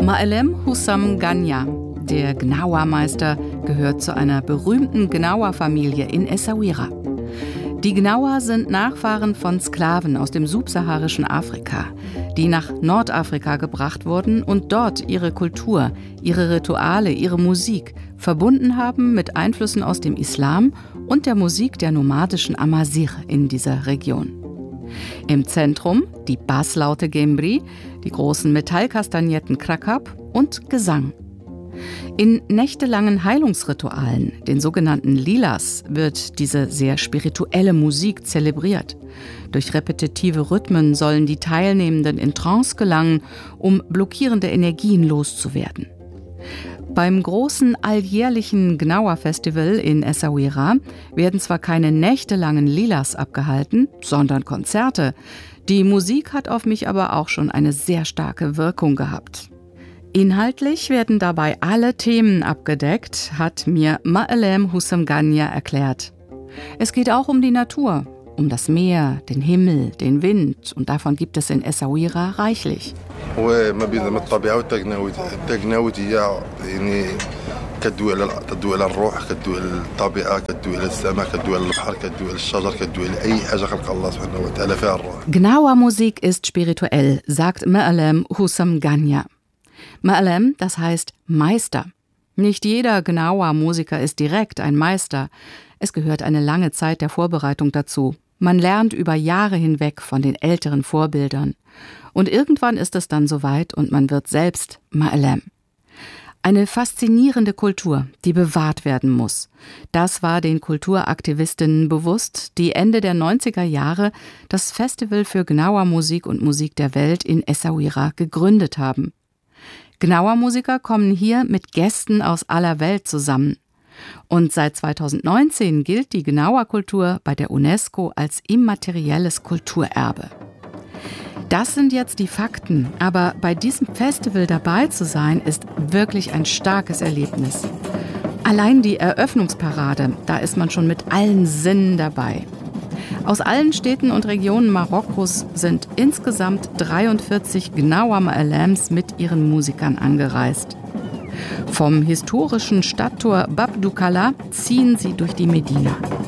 Ma'alem Hussam Ganya, der Gnawa-Meister, gehört zu einer berühmten Gnawa-Familie in Essaouira. Die Gnawa sind Nachfahren von Sklaven aus dem subsaharischen Afrika, die nach Nordafrika gebracht wurden und dort ihre Kultur, ihre Rituale, ihre Musik verbunden haben mit Einflüssen aus dem Islam und der Musik der nomadischen Amazigh in dieser Region. Im Zentrum die Basslaute Gembri, die großen Metallkastagnetten Krakab und Gesang. In nächtelangen Heilungsritualen, den sogenannten Lilas, wird diese sehr spirituelle Musik zelebriert. Durch repetitive Rhythmen sollen die Teilnehmenden in Trance gelangen, um blockierende Energien loszuwerden. Beim großen alljährlichen Gnawa-Festival in Essaouira werden zwar keine nächtelangen Lilas abgehalten, sondern Konzerte. Die Musik hat auf mich aber auch schon eine sehr starke Wirkung gehabt. Inhaltlich werden dabei alle Themen abgedeckt, hat mir Ma'alem Hussam Ganya erklärt. Es geht auch um die Natur, um das Meer, den Himmel, den Wind, und davon gibt es in Essaouira reichlich. Gnawa-Musik ist spirituell, sagt Ma'alem Hussam Ganya. Ma'alem, das heißt Meister. Nicht jeder Gnawa-Musiker ist direkt ein Meister. Es gehört eine lange Zeit der Vorbereitung dazu. Man lernt über Jahre hinweg von den älteren Vorbildern. Und irgendwann ist es dann soweit und man wird selbst Ma'alem. Eine faszinierende Kultur, die bewahrt werden muss. Das war den Kulturaktivistinnen bewusst, die Ende der 90er Jahre das Festival für Gnawa-Musik und Musik der Welt in Essaouira gegründet haben. Gnawa-Musiker kommen hier mit Gästen aus aller Welt zusammen. Und seit 2019 gilt die Gnawa-Kultur bei der UNESCO als immaterielles Kulturerbe. Das sind jetzt die Fakten, aber bei diesem Festival dabei zu sein, ist wirklich ein starkes Erlebnis. Allein die Eröffnungsparade, da ist man schon mit allen Sinnen dabei. Aus allen Städten und Regionen Marokkos sind insgesamt 43 Gnawa Ma'alems mit ihren Musikern angereist. Vom historischen Stadttor Bab Doukala ziehen sie durch die Medina.